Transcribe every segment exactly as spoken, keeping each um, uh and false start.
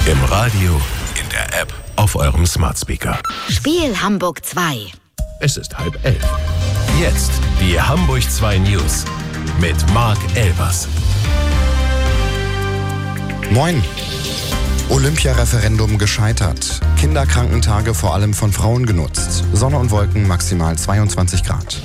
Im Radio, in der App, auf eurem Smart Speaker. Spiel Hamburg zwei. Es ist halb elf. Jetzt die Hamburg zwei News mit Marc Elbers. Moin. Olympia-Referendum gescheitert. Kinderkrankentage vor allem von Frauen genutzt. Sonne und Wolken, maximal zweiundzwanzig Grad.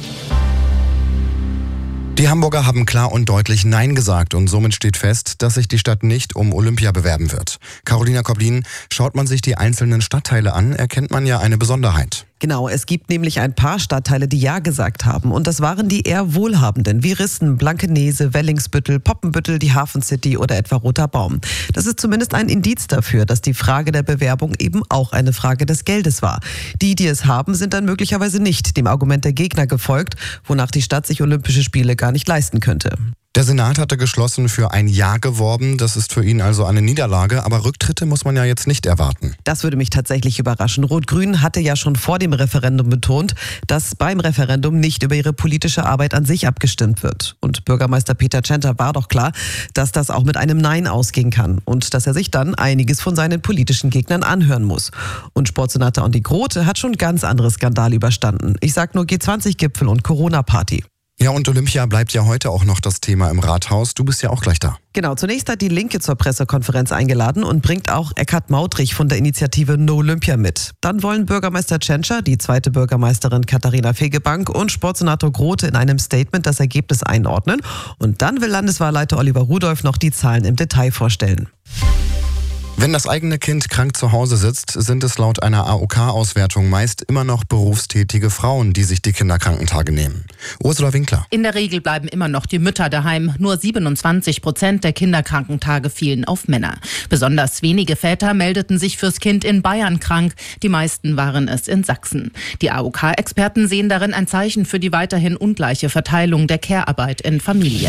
Die Hamburger haben klar und deutlich Nein gesagt und somit steht fest, dass sich die Stadt nicht um Olympia bewerben wird. Carolina Koblin, schaut man sich die einzelnen Stadtteile an, erkennt man ja eine Besonderheit. Genau, es gibt nämlich ein paar Stadtteile, die Ja gesagt haben. Und das waren die eher wohlhabenden, wie Rissen, Blankenese, Wellingsbüttel, Poppenbüttel, die Hafen City oder etwa Roter Baum. Das ist zumindest ein Indiz dafür, dass die Frage der Bewerbung eben auch eine Frage des Geldes war. Die, die es haben, sind dann möglicherweise nicht dem Argument der Gegner gefolgt, wonach die Stadt sich Olympische Spiele gar nicht leisten könnte. Der Senat hatte geschlossen für ein Ja geworben. Das ist für ihn also eine Niederlage. Aber Rücktritte muss man ja jetzt nicht erwarten. Das würde mich tatsächlich überraschen. Rot-Grün hatte ja schon vor dem Referendum betont, dass beim Referendum nicht über ihre politische Arbeit an sich abgestimmt wird. Und Bürgermeister Peter Tschentscher war doch klar, dass das auch mit einem Nein ausgehen kann. Und dass er sich dann einiges von seinen politischen Gegnern anhören muss. Und Sportsenator Andi Grote hat schon ganz andere Skandale überstanden. Ich sag nur G zwanzig Gipfel und Corona-Party. Ja, und Olympia bleibt ja heute auch noch das Thema im Rathaus. Du bist ja auch gleich da. Genau, zunächst hat die Linke zur Pressekonferenz eingeladen und bringt auch Eckhard Mautrich von der Initiative No Olympia mit. Dann wollen Bürgermeister Tschentscher, die zweite Bürgermeisterin Katharina Fegebank und Sportsenator Grote in einem Statement das Ergebnis einordnen. Und dann will Landeswahlleiter Oliver Rudolph noch die Zahlen im Detail vorstellen. Wenn das eigene Kind krank zu Hause sitzt, sind es laut einer A O K-Auswertung meist immer noch berufstätige Frauen, die sich die Kinderkrankentage nehmen. Ursula Winkler. In der Regel bleiben immer noch die Mütter daheim. Nur siebenundzwanzig Prozent der Kinderkrankentage fielen auf Männer. Besonders wenige Väter meldeten sich fürs Kind in Bayern krank. Die meisten waren es in Sachsen. Die A O K-Experten sehen darin ein Zeichen für die weiterhin ungleiche Verteilung der Care-Arbeit in Familien.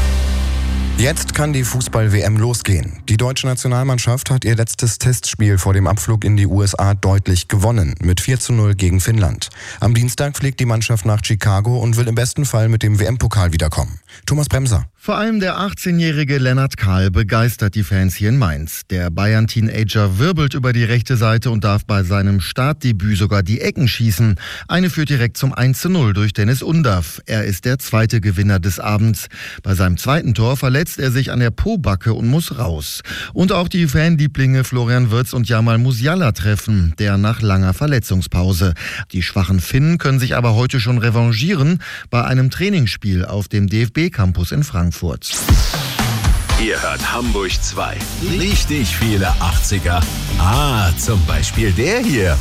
Jetzt kann die Fußball-W M losgehen. Die deutsche Nationalmannschaft hat ihr letztes Testspiel vor dem Abflug in die U S A deutlich gewonnen, mit vier zu null gegen Finnland. Am Dienstag fliegt die Mannschaft nach Chicago und will im besten Fall mit dem W M-Pokal wiederkommen. Thomas Bremser. Vor allem der achtzehnjährige Lennart Kahl begeistert die Fans hier in Mainz. Der Bayern-Teenager wirbelt über die rechte Seite und darf bei seinem Startdebüt sogar die Ecken schießen. Eine führt direkt zum eins zu null durch Dennis Undaff. Er ist der zweite Gewinner des Abends. Bei seinem zweiten Tor verletzt er sich an der Pobacke und muss raus. Und auch die Fanlieblinge Florian Wirtz und Jamal Musiala treffen, der nach langer Verletzungspause. Die schwachen Finnen können sich aber heute schon revanchieren bei einem Trainingsspiel auf dem D F B-Campus in Frankfurt. Ihr hört Hamburg zwei. Richtig viele achtziger. Ah, zum Beispiel der hier.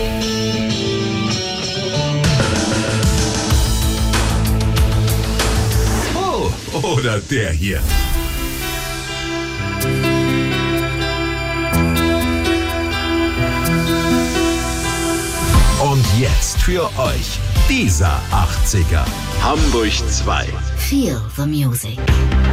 Oh, oder der hier. Und jetzt für euch dieser achtziger. Hamburg zwei. Feel the music.